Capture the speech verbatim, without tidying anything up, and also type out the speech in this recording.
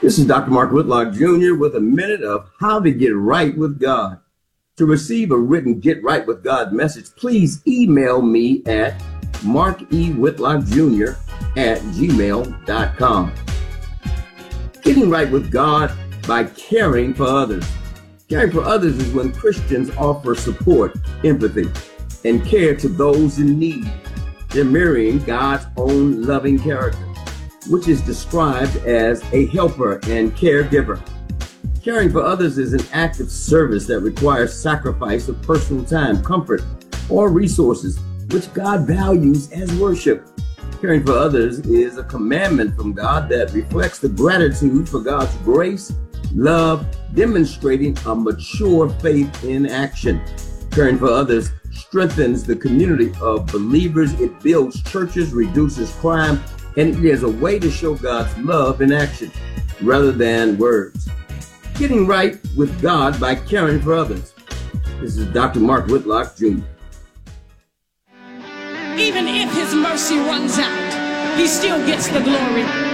This is Doctor Mark Whitlock Junior with a minute of how to get right with God. To receive a written Get Right with God message, please email me at mark e whitlock junior at gmail dot com. Getting right with God by caring for others. Caring for others is when Christians offer support, empathy, and care to those in need. They're mirroring God's own loving character, which is described as a helper and caregiver. Caring for others is an act of service that requires sacrifice of personal time, comfort, or resources, which God values as worship. Caring for others is a commandment from God that reflects the gratitude for God's grace, love, demonstrating a mature faith in action. Caring for others strengthens the community of believers. It builds churches, reduces crime, and it is a way to show God's love in action rather than words. Getting right with God by caring for others. This is Doctor Mark Whitlock Junior Even if his mercy runs out, he still gets the glory.